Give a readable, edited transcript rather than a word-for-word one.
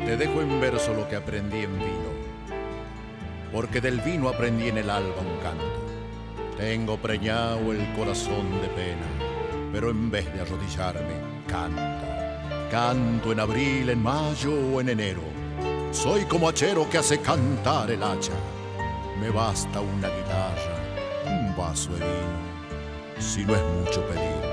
Te dejo en verso lo que aprendí en vino, porque del vino aprendí en el alba un canto. Tengo preñado el corazón de pena, pero en vez de arrodillarme, canto. Canto en abril, en mayo o en enero. Soy como hachero que hace cantar el hacha. Me basta una guitarra, un vaso de vino, si no es mucho pedir.